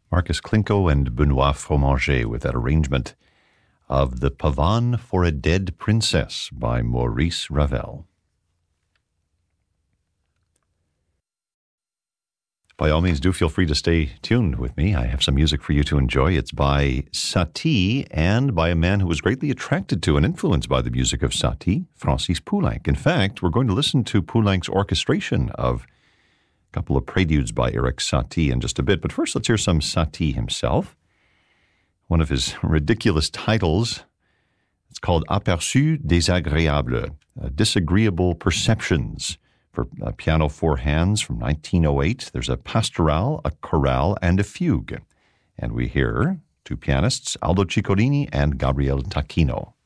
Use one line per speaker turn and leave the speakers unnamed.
Marcus Klinko and Benoit Fromager with that arrangement of The Pavane for a Dead Princess by Maurice Ravel. By all means, do feel free to stay tuned with me. I have some music for you to enjoy. It's by Satie and by a man who was greatly attracted to and influenced by the music of Satie, Francis Poulenc. In fact, we're going to listen to Poulenc's orchestration of a couple of preludes by Erik Satie in just a bit. But first, let's hear some Satie himself. One of his ridiculous titles, it's called Aperçus désagréables, Disagreeable Perceptions, for piano four hands from 1908. There's a pastoral, a chorale, and a fugue. And we hear two pianists, Aldo Ciccolini and Gabriele Tacchino.